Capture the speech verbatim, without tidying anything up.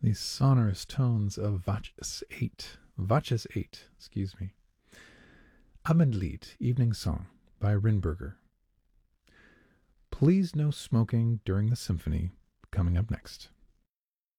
the sonorous tones of Vachis eight. Vachis eight, excuse me. Abendlied, Evening Song by Rinberger. Please no smoking during the symphony, coming up next.